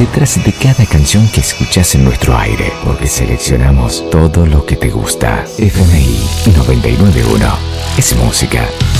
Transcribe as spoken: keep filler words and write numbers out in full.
detrás de cada canción que escuchás en nuestro aire, porque seleccionamos todo lo que te gusta. F M I noventa y nueve punto uno es música.